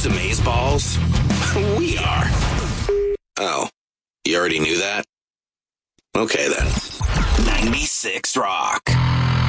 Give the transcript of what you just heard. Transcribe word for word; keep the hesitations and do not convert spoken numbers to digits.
Amazeballs? We are. Oh, you already knew that? Okay then. ninety-six Rock.